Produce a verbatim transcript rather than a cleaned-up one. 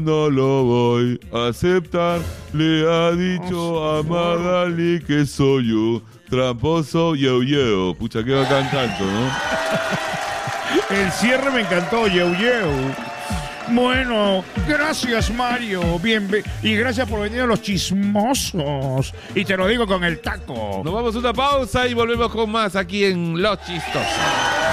No lo voy a aceptar. Le ha dicho a Magali que soy yo. Tramposo, yeu yeu. Pucha, qué bacán canto, ¿no? El cierre me encantó, yeu yeu. Bueno, gracias Mario, bien, y gracias por venir a Los Chismosos. Y te lo digo con el taco. Nos vamos a una pausa y volvemos con más aquí en Los Chistosos.